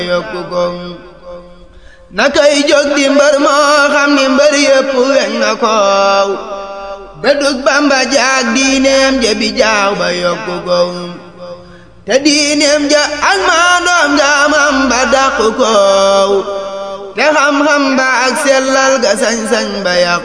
yokku ko nakay jóg di mbër moo xam ni mbër yépp weñ na ko dëddug Bamba jaag diineem ja bi jaaw ba yokku ko te diineem ja ak maandoom jaamam ba dàqu ko te xam-xam ba ak sellal ga sañ-sañ ba yàqu